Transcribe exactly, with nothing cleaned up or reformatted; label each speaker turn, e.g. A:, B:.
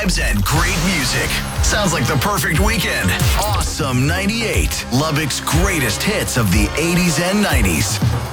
A: vibes and great music. Sounds like the perfect weekend. Awesome ninety-eight, Lubbock's greatest hits of the eighties and nineties.